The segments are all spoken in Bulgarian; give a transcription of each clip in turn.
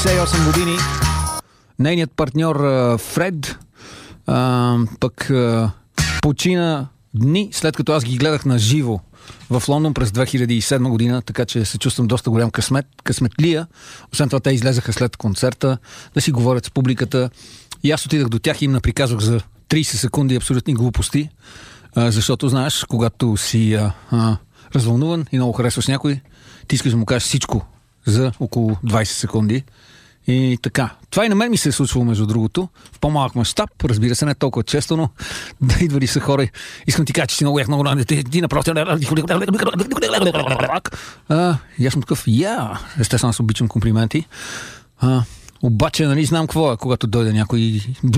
8 години. Нейният партньор Фред пък почина дни след като аз ги гледах на живо в Лондон през 2007 година, така че се чувствам доста голям късметлия. Освен това, те излезаха след концерта да си говорят с публиката и аз отидах до тях и им наприказвах за 30 секунди абсолютни глупости, защото знаеш, когато си развълнуван и много харесваш някой, ти искаш да му кажеш всичко за около 20 секунди. И така. Това и на мен ми се е случвало, между другото. В по-малък мащаб, разбира се, не толкова често, но да идвали са хора. Искам ти кажа, че си много ти напротив. И аз съм такъв, естествено, аз обичам комплименти. Обаче, нали, знам какво е, когато дойде някой.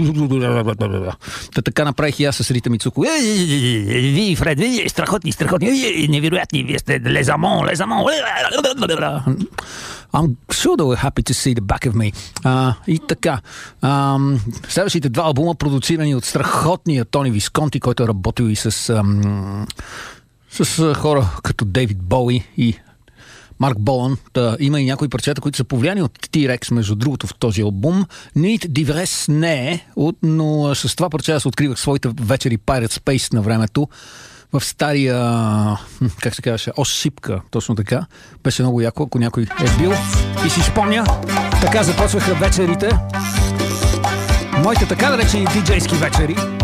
Така направих и аз с Рита Мицуко. Вие, Фред, вие страхотни, невероятни, вие сте лезамон. I'm sure they were happy to see the back of me. И така. Следващите два албума, продуцирани от страхотния Тони Висконти, който е работил и с хора като Дейвид Боуи и Марк Болан. Има и някои парчета, които са повлияни от T-Rex, между другото, в този албум. Нит Диврес не е, но с това парчета се откривах своите вечери Pirate Space на времето. В стария, как се казваше, Ошипка, точно така. Беше много яко, ако някой е бил и си спомня. Така започваха вечерите. Моите така наречени диджейски вечери.